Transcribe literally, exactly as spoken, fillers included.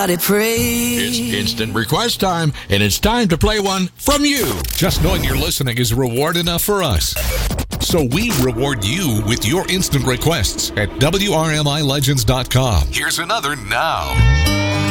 everybody prays. It's instant request time, and it's time to play one from you. Just knowing you're listening is reward enough for us. So we reward you with your instant requests at W R M I legends dot com. Here's another now.